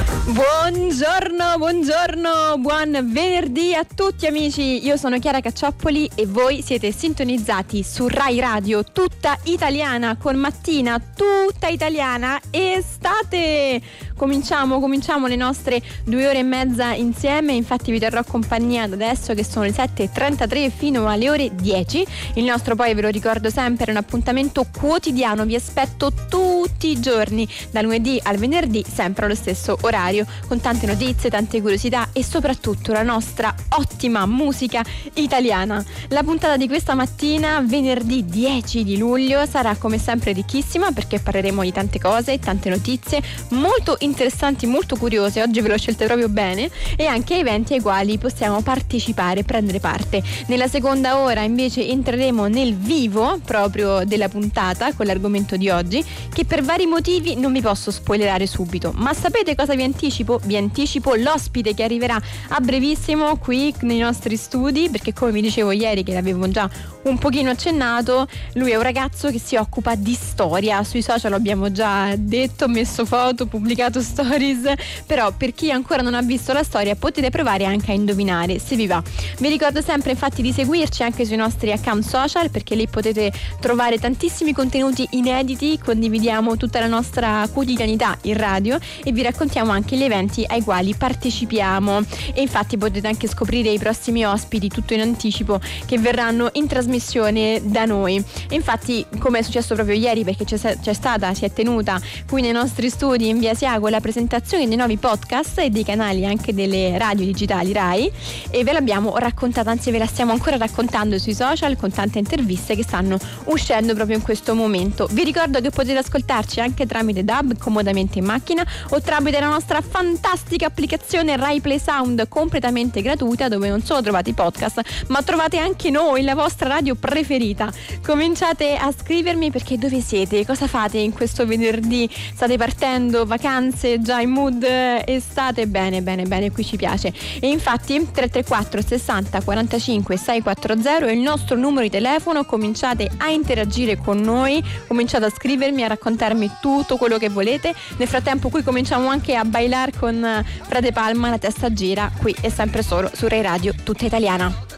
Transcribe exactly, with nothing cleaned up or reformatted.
Buongiorno, buongiorno, buon venerdì a tutti amici, io sono Chiara Cacciopoli e voi siete sintonizzati su Rai Radio tutta italiana con mattina tutta italiana estate. Cominciamo, cominciamo le nostre due ore e mezza insieme, infatti vi terrò compagnia da adesso che sono le sette e trentatré fino alle ore dieci. Il nostro poi, ve lo ricordo sempre, è un appuntamento quotidiano, vi aspetto tutti i giorni, da lunedì al venerdì, sempre allo stesso orario, con tante notizie, tante curiosità e soprattutto la nostra ottima musica italiana. La puntata di questa mattina, venerdì dieci di luglio, sarà come sempre ricchissima perché parleremo di tante cose, tante notizie molto interessanti, molto curiose. Oggi ve l'ho scelte proprio bene, e anche eventi ai quali possiamo partecipare, prendere parte. Nella seconda ora invece entreremo nel vivo proprio della puntata con l'argomento di oggi, che per vari motivi non vi posso spoilerare subito, ma sapete cosa vi anticipo? Vi anticipo l'ospite che arriverà a brevissimo qui nei nostri studi, perché come vi dicevo ieri, che l'avevo già un pochino accennato, lui è un ragazzo che si occupa di storia. Sui social abbiamo già detto, messo foto, pubblicato stories, però per chi ancora non ha visto la storia potete provare anche a indovinare se vi va. Vi ricordo sempre infatti di seguirci anche sui nostri account social, perché lì potete trovare tantissimi contenuti inediti, condividiamo tutta la nostra quotidianità in radio e vi raccontiamo anche gli eventi ai quali partecipiamo, e infatti potete anche scoprire i prossimi ospiti tutto in anticipo che verranno in trasmissione da noi. E infatti, come è successo proprio ieri, perché c'è, c'è stata, si è tenuta qui nei nostri studi in via Asiago la presentazione dei nuovi podcast e dei canali anche delle radio digitali Rai, e ve l'abbiamo raccontata, anzi ve la stiamo ancora raccontando sui social con tante interviste che stanno uscendo proprio in questo momento. Vi ricordo che potete ascoltarci anche tramite D A B comodamente in macchina o tramite la nostra fantastica applicazione Rai Play Sound completamente gratuita, dove non solo trovate i podcast ma trovate anche noi, la vostra radio preferita. Cominciate a scrivermi, perché dove siete? Cosa fate in questo venerdì? State partendo? Vacanze? Già in mood estate? Bene, bene, bene, qui ci piace. E infatti tre tre quattro sessanta quarantacinque seicentoquaranta è il nostro numero di telefono. Cominciate a interagire con noi, cominciate a scrivermi, a raccontarmi tutto quello che volete. Nel frattempo qui cominciamo anche a bailar con Frate Palma, La testa gira, qui è sempre solo su Rai Radio tutta italiana.